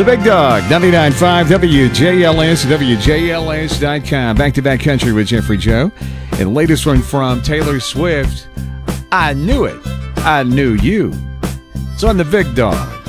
The Big Dog, 99.5 WJLS, WJLS.com. Back-to-back country with Jeffrey Joe. And the latest one from Taylor Swift, I Knew It. I Knew You. It's on The Big Dog.